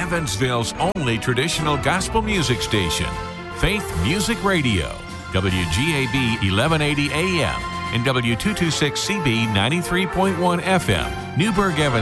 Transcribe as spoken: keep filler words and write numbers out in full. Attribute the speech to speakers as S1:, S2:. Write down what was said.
S1: Evansville's only traditional gospel music station, Faith Music Radio, W G A B eleven eighty A M and W two twenty-six C B ninety-three point one F M, Newburgh, Evansville.